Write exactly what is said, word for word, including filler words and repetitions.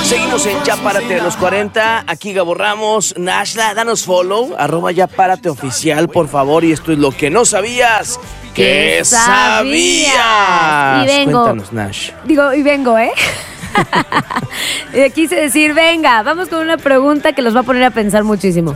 Seguimos en Ya Párate de los cuarenta. Aquí Gabo Ramos. Nashla, danos follow. Arroba Ya Párate Oficial, por favor. Y esto es lo que no sabías. ¿Qué sabías? Y vengo. Cuéntanos, Nash. Digo, y vengo, ¿eh? Quise decir, venga, vamos con una pregunta que los va a poner a pensar muchísimo.